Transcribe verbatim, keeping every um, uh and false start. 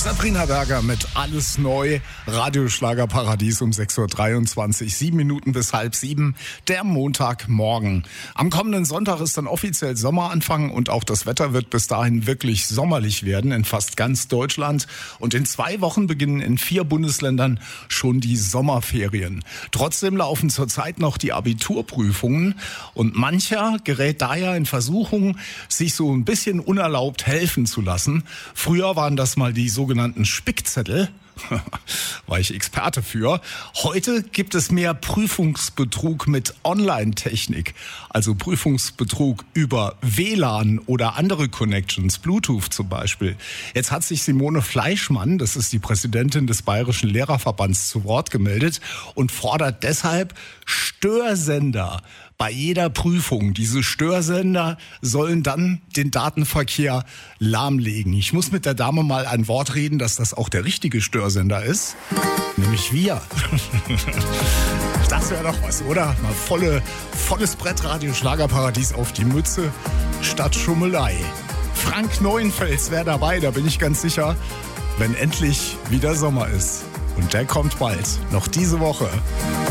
Sabrina Berger mit Alles neu, Radioschlagerparadies um sechs Uhr dreiundzwanzig, sieben Minuten bis halb sieben, der Montagmorgen. Am kommenden Sonntag ist dann offiziell Sommeranfang und auch das Wetter wird bis dahin wirklich sommerlich werden in fast ganz Deutschland. Und in zwei Wochen beginnen in vier Bundesländern schon die Sommerferien. Trotzdem laufen zurzeit noch die Abiturprüfungen und mancher gerät daher in Versuchung, sich so ein bisschen unerlaubt helfen zu lassen. Früher waren das mal die sogenannten Spickzettel, war ich Experte für. Heute gibt es mehr Prüfungsbetrug mit Online-Technik, also Prüfungsbetrug über W L A N oder andere Connections, Bluetooth zum Beispiel. Jetzt hat sich Simone Fleischmann, das ist die Präsidentin des Bayerischen Lehrerverbands, zu Wort gemeldet und fordert deshalb Störsender bei jeder Prüfung. Diese Störsender sollen dann den Datenverkehr lahmlegen. Ich muss mit der Dame mal ein Wort reden, dass das auch der richtige Störsender ist. Nämlich wir. Das wäre doch was, oder? Mal volle, volles Brettradio Schlagerparadies auf die Mütze statt Schummelei. Frank Neuenfels wäre dabei, da bin ich ganz sicher, wenn endlich wieder Sommer ist. Und der kommt bald, noch diese Woche.